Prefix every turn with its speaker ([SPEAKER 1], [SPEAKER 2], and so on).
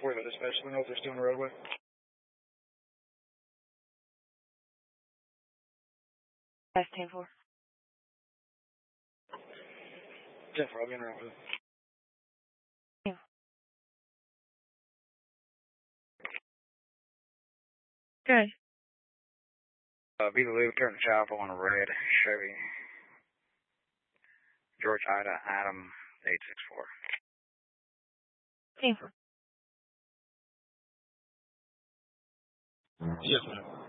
[SPEAKER 1] for the dispatch. Let me know if they're still on the roadway.
[SPEAKER 2] 10-4.
[SPEAKER 1] 10-4, I'll be in around for them.
[SPEAKER 2] Yeah. Good.
[SPEAKER 1] Be the lead, turn the chopper on a red Chevy. George Ida, Adam, 864.
[SPEAKER 2] 10-4.
[SPEAKER 1] Yes, ma'am.